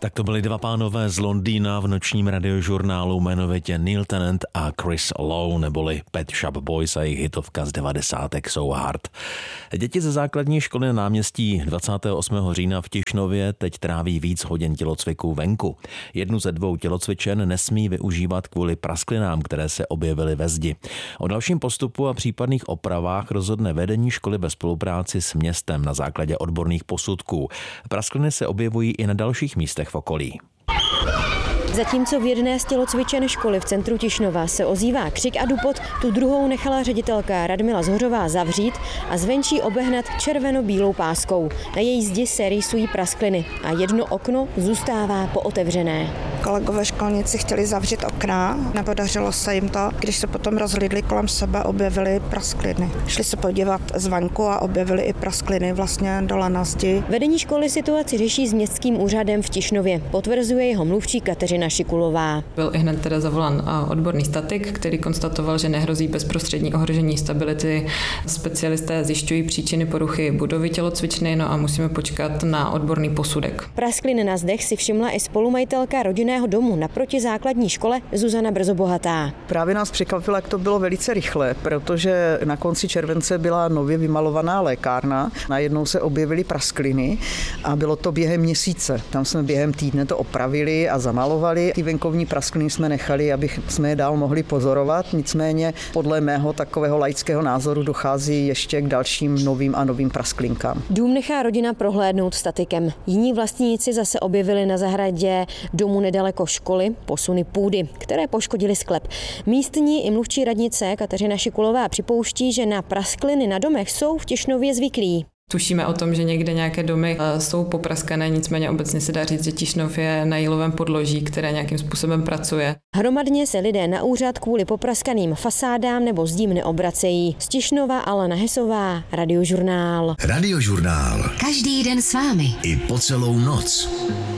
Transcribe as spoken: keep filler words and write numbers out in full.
Tak to byli dva pánové z Londýna v nočním radiožurnálu, jmenovitě Neil Tennant a Chris Lowe, neboli Pet Shop Boys a jejich hitovka z devadesátek So Hard. Děti ze základní školy na náměstí dvacátého osmého října v Tišnově teď tráví víc hodin tělocviku venku. Jednu ze dvou tělocvičen nesmí využívat kvůli prasklinám, které se objevily ve zdi. O dalším postupu a případných opravách rozhodne vedení školy ve spolupráci s městem na základě odborných posudků. Praskliny se objevují i na dalších místech v okolí. Zatímco v jedné z tělocvičen školy v centru Tišnova se ozývá křik a dupot, tu druhou nechala ředitelka Radmila Zhořová zavřít a zvenčí obehnat červeno-bílou páskou. Na její zdi se rýsují praskliny a jedno okno zůstává pootevřené. Kolegové školníci chtěli zavřít okna, nepodařilo se jim to. Když se potom rozhlídli kolem sebe, objevili praskliny. Šli se podívat zvenku a objevili i praskliny vlastně dole na zdi. Vedení školy situaci řeší s městským úřadem v Tišnově. Potvrzuje jeho mluvčí Kateřina Šikulová. Byl i hned teda zavolán odborný statik, který konstatoval, že nehrozí bezprostřední ohrožení stability. Specialisté zjišťují příčiny poruchy budovy tělocvičny, no a musíme počkat na odborný posudek. Praskliny na zdech si všimla i spolumajitelka rodinného domu naproti základní škole Zuzana Brzobohatá. Právě nás překvapilo, jak to bylo velice rychle, protože na konci července byla nově vymalovaná lékárna, najednou se objevily praskliny a bylo to během měsíce. Tam jsme během týdne to opravili a zamalovali. Ty venkovní praskliny jsme nechali, aby jsme je dál mohli pozorovat, nicméně podle mého takového laického názoru dochází ještě k dalším novým a novým prasklinkám. Dům nechá rodina prohlédnout statikem. Jiní vlastníci zase objevili na zahradě domu nedaleko školy posuny půdy, které poškodily sklep. Místní i mluvčí radnice Kateřina Šikulová připouští, že na praskliny na domech jsou v Tišnově zvyklí. Tušíme o tom, že někde nějaké domy jsou popraskané, nicméně obecně se dá říct, že Tišnov je na jílovém podloží, které nějakým způsobem pracuje. Hromadně se lidé na úřad kvůli popraskaným fasádám nebo zdím neobracejí. Z Tišnova Alena Hesová, Radiožurnál. Radiožurnál. Každý den s vámi. I po celou noc.